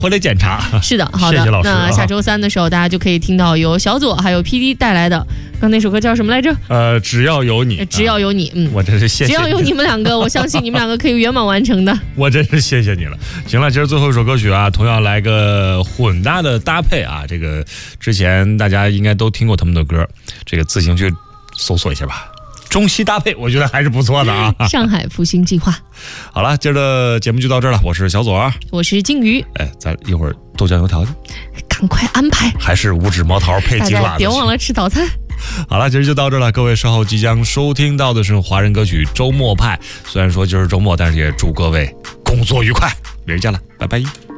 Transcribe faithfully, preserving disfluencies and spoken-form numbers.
回来检查。 是的，好的。 谢谢老师。 那下周三的时候，大家就可以听到由小左还有 P D 带来的，刚那首歌叫什么来着？ 呃，只要有你， 只要有你，嗯， 我真是谢谢你， 只要有你们两个，我相信你们两个可以圆满完成的。 我真是谢谢你了。行了，今儿最后一首歌曲啊，同样来个混搭的搭配啊，这个之前大家应该都听过他们的歌，这个自行去搜索一下吧。中西搭配，我觉得还是不错的啊。 上海复兴计划。 好了，今儿的节目就到这儿了。我是小左， 我是金鱼。 哎，咱一会儿豆浆油条去， 赶快安排。 还是五指毛桃配鸡爪子， 别忘了吃早餐。 好了，今儿就到这儿了。各位稍后即将收听到的是华人歌曲周末派。虽然说今儿周末，但是也祝各位工作愉快。明儿见了，拜拜。